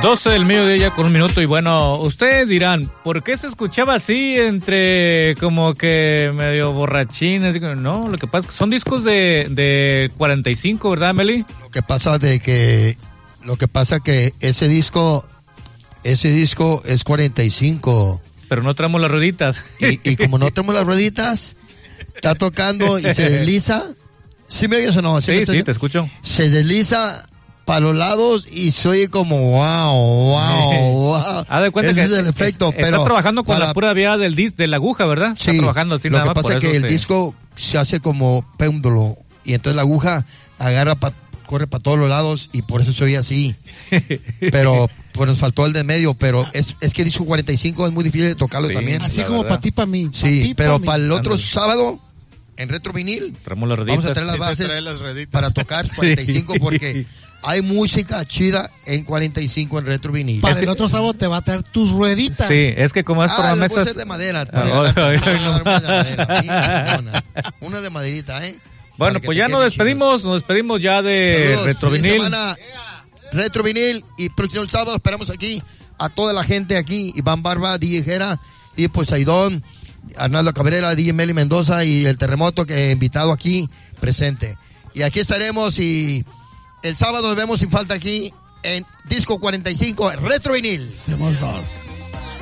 12 del mediodía ya con 1 minuto. Y bueno, ustedes dirán, ¿por qué se escuchaba así entre como que medio borrachines? No, lo que pasa es que son discos de 45, ¿verdad, Meli? Lo que pasa que ese disco es 45. Pero no traemos las rueditas. Y como no tenemos las rueditas, está tocando y se desliza. ¿Sí me oyes o no? Sí, te escucho. Se desliza para los lados y se oye como wow. De cuenta ese que es el efecto. Está pero trabajando con la pura vía de la aguja, ¿verdad? Sí, está trabajando así lo nada que más. pasa es que el disco se hace como péndulo y entonces la aguja corre para todos los lados y por eso se oye así. Pero pues nos faltó el de medio, pero es que el disco 45 es muy difícil de tocarlo también. Así como para ti, para mí. Sí, pero para el otro sábado en Retro Vinil vamos a traer las bases para tocar 45 porque hay música chida en 45 en Retro Vinil. Para el otro sábado te va a traer tus rueditas. Sí, es que como es por mesas de madera. Una de maderita, Bueno, pues ya nos despedimos ya de Retro Vinil. Retro Vinil y próximo sábado esperamos aquí a toda la gente aquí, Iván Barba, DJ Jera, y Poseidón, Arnaldo Cabrera, DJ Meli Mendoza y el Terremoto que he invitado aquí presente. Y aquí estaremos y el sábado nos vemos sin falta aquí en Disco 45 Retro Vinil. Somos dos.